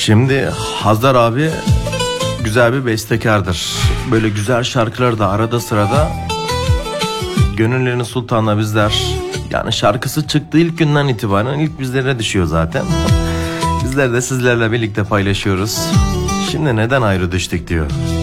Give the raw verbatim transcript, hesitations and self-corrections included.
Şimdi Hazar abi güzel bir bestekardır. Böyle güzel şarkıları da arada sırada gönüllerin sultanı bizler. Yani şarkısı çıktığı ilk günden itibaren ilk bizlere düşüyor zaten. Bizler de sizlerle birlikte paylaşıyoruz. Şimdi neden ayrı düştük diyor.